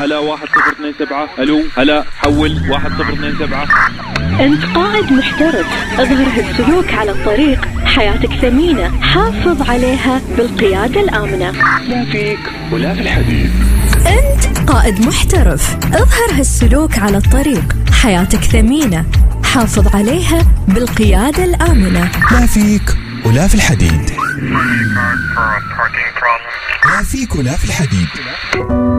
هلا 1027. الو هلا حول 1027. انت قائد محترف، اظهر هالسلوك على الطريق. حياتك ثمينة، حافظ عليها بالقيادة الآمنة. لا فيك ولا في الحديد. انت قائد محترف، اظهر هالسلوك على الطريق. حياتك ثمينة، حافظ عليها بالقيادة الآمنة. لا فيك ولا في الحديد. لا فيك ولا في الحديد.